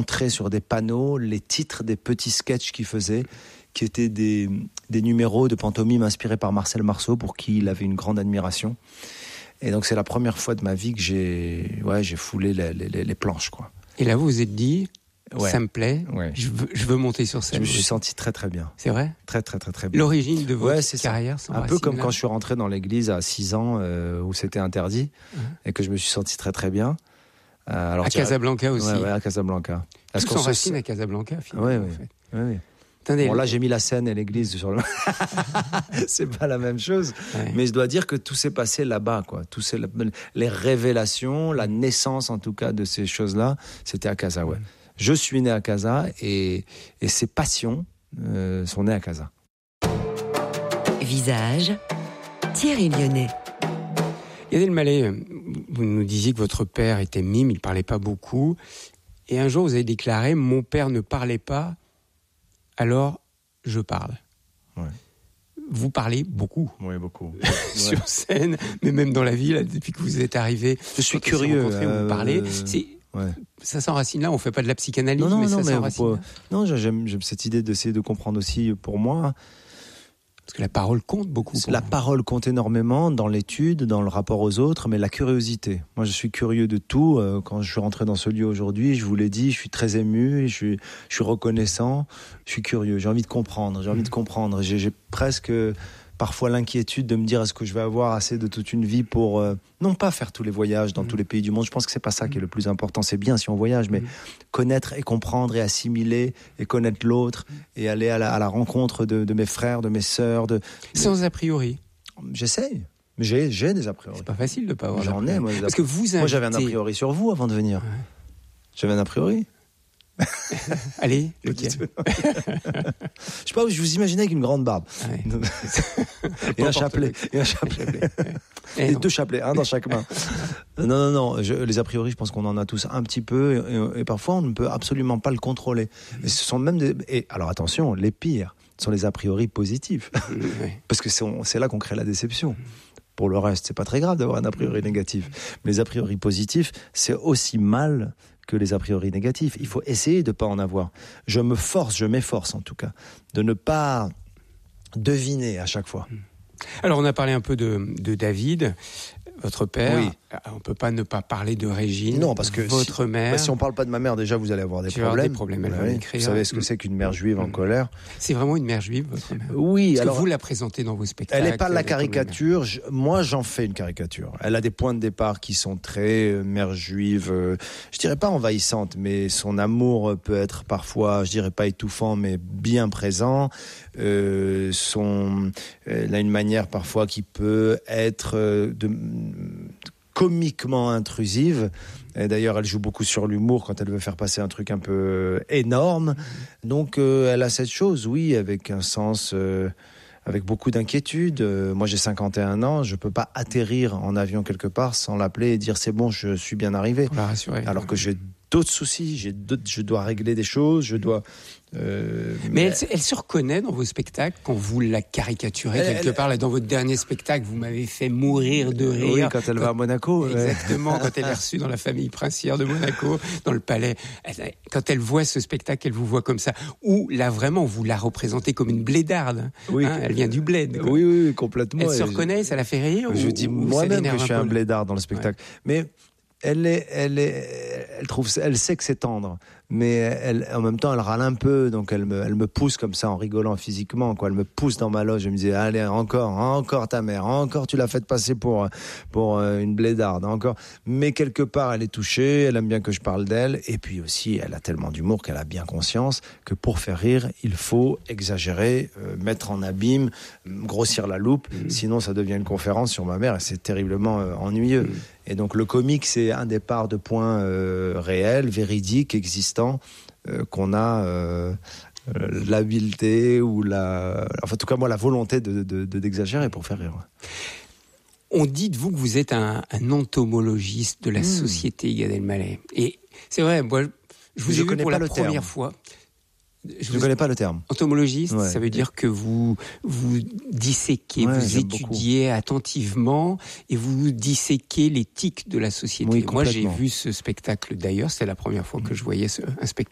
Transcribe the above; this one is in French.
montrait sur des panneaux les titres des petits sketchs qu'il faisait, qui étaient des numéros de pantomime inspirés par Marcel Marceau, pour qui il avait une grande admiration. Et donc c'est la première fois de ma vie que j'ai foulé les planches, quoi. Et là vous vous êtes dit, ça me plaît, ouais. je veux monter sur scène. Je me suis senti très très bien. C'est vrai ? Très très très très bien. L'origine de votre carrière un peu comme quand je suis rentré dans l'église à 6 ans, où c'était interdit, et que je me suis senti très très bien. Alors, à Casablanca aussi. Ouais, à Casablanca. Tout s'enracine à Casablanca, finalement. Oui. En fait. Oui. Attendez, bon, là, j'ai mis la scène et l'église sur le... C'est pas la même chose. Ouais. Mais je dois dire que tout s'est passé là-bas, quoi. Les révélations, la naissance, en tout cas, de ces choses-là, c'était à Casa, ouais. Je suis né à Casa et ces passions sont nées à Casa. Visage, Thierry Lyonnais. Gad Elmaleh, vous nous disiez que votre père était mime, il ne parlait pas beaucoup. Et un jour, vous avez déclaré « Mon père ne parlait pas, alors je parle ». Ouais. Vous parlez beaucoup. Oui, beaucoup. Sur scène, mais même dans la vie, là, depuis que vous êtes arrivé. Je suis curieux. Vous parlez. Ça s'enracine là, on ne fait pas de la psychanalyse, mais ça s'enracine là. Non, j'aime cette idée d'essayer de comprendre aussi pour moi. Parce que la parole compte beaucoup. Parole compte énormément dans l'étude, dans le rapport aux autres, mais la curiosité. Moi, je suis curieux de tout. Quand je suis rentré dans ce lieu aujourd'hui, je vous l'ai dit, je suis très ému, je suis reconnaissant, je suis curieux. J'ai envie de comprendre. J'ai presque parfois l'inquiétude de me dire est-ce que je vais avoir assez de toute une vie pour non pas faire tous les voyages dans tous les pays du monde. Je pense que c'est pas ça qui est le plus important. C'est bien si on voyage, mais connaître et comprendre et assimiler et connaître l'autre et aller à la rencontre de mes frères, de mes sœurs. Sans a priori. J'essaye. Mais j'ai des a priori. C'est pas facile de pas avoir. J'en ai, moi. Parce que vous invitez... Moi, j'avais un a priori sur vous avant de venir. Ouais. J'avais un a priori. Allez, lequel ? Je sais pas, je vous imaginais avec une grande barbe. Ouais. et un chapelet. Et 2 chapelets, un dans chaque main. Non. Les a priori, je pense qu'on en a tous un petit peu, et parfois on ne peut absolument pas le contrôler. Et ce sont même et alors attention, les pires sont les a priori positifs, parce que c'est là qu'on crée la déception. Pour le reste, c'est pas très grave d'avoir un a priori négatif. Mais les a priori positifs, c'est aussi mal que les a priori négatifs. Il faut essayer de ne pas en avoir. Je m'efforce en tout cas, de ne pas deviner à chaque fois. Alors on a parlé un peu de David, votre père. Oui. On ne peut pas ne pas parler de Régine, non, parce que votre mère. Si on ne parle pas de ma mère, déjà vous allez avoir des problèmes. Elle va m'écrire. Vous savez ce que c'est qu'une mère juive en colère. C'est vraiment une mère juive, votre mère. Oui. Parce que vous la présentez dans vos spectacles. Elle n'est pas la caricature. Moi, j'en fais une caricature. Elle a des points de départ qui sont très mère juive. Je dirais pas envahissante, mais son amour peut être parfois, je dirais pas étouffant, mais bien présent. Elle a une manière parfois qui peut être comiquement intrusive. Et d'ailleurs, elle joue beaucoup sur l'humour quand elle veut faire passer un truc un peu énorme. Donc, elle a cette chose, oui, avec un sens, avec beaucoup d'inquiétude. Moi, j'ai 51 ans, je peux pas atterrir en avion quelque part sans l'appeler et dire c'est bon, je suis bien arrivé. Pour la rassurer. Alors que j'ai d'autres soucis, je dois régler des choses, je dois... Mais elle se reconnaît dans vos spectacles quand vous la caricaturez quelque part. Là, dans votre dernier spectacle, vous m'avez fait mourir de rire. Oui, quand elle va à Monaco. Exactement, quand elle est reçue dans la famille princière de Monaco, dans le palais. Quand elle voit ce spectacle, elle vous voit comme ça. Ou là, vraiment, vous la représentez comme une blédarde. Oui. Elle vient du bled. Quoi. Oui, complètement. Elle se reconnaît, ça la fait rire. Je dis moi-même que je suis un blédard dans le spectacle. Ouais. Mais... Elle sait que c'est tendre, mais en même temps, elle râle un peu, donc elle me pousse comme ça en rigolant physiquement, quoi. Elle me pousse dans ma loge, elle me dit, allez, encore ta mère, encore tu l'as fait passer pour une blédarde, encore. Mais quelque part, elle est touchée, elle aime bien que je parle d'elle, et puis aussi, elle a tellement d'humour qu'elle a bien conscience que pour faire rire, il faut exagérer, mettre en abîme, grossir la loupe, sinon ça devient une conférence sur ma mère, et c'est terriblement ennuyeux. Et donc le comique, c'est un départ de points réels, véridiques, existants, qu'on a l'habileté ou en tout cas moi la volonté d'exagérer pour faire rire. On dit de vous que vous êtes un entomologiste de la société, Gad Elmaleh. Et c'est vrai, moi je vous ai vu pour la première fois. Je ne connais pas le terme. Entomologiste, ça veut dire que vous disséquez, vous étudiez attentivement et vous disséquez les tics de la société. Oui, moi, j'ai vu ce spectacle d'ailleurs, c'est la première fois que je voyais un spectacle